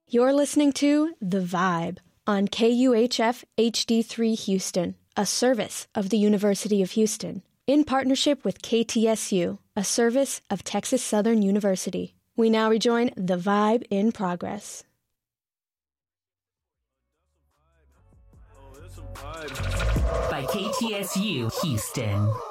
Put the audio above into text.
You're listening to The Vibe on KUHF HD3 Houston, a service of the University of Houston, in partnership with KTSU, a service of Texas Southern University. We now rejoin The Vibe in progress. By KTSU Houston.